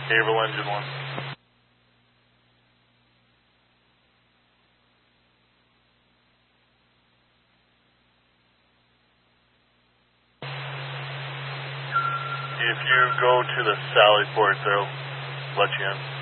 Haverhill Engine 1. If you go to the Sally port, they'll let you in.